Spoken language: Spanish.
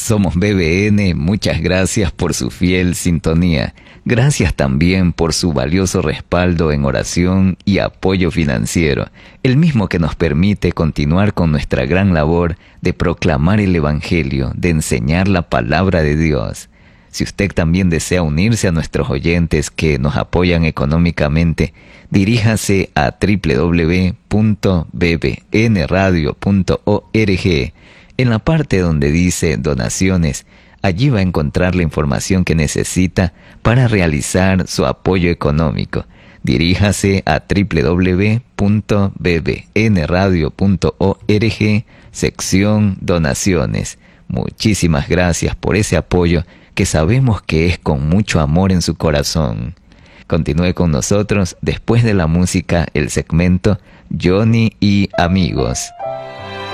Somos BBN, muchas gracias por su fiel sintonía. Gracias también por su valioso respaldo en oración y apoyo financiero, el mismo que nos permite continuar con nuestra gran labor de proclamar el Evangelio, de enseñar la palabra de Dios. Si usted también desea unirse a nuestros oyentes que nos apoyan económicamente, diríjase a www.bbnradio.org. En la parte donde dice donaciones, allí va a encontrar la información que necesita para realizar su apoyo económico. Diríjase a www.bbnradio.org, sección donaciones. Muchísimas gracias por ese apoyo que sabemos que es con mucho amor en su corazón. Continúe con nosotros después de la música, el segmento Johnny y Amigos.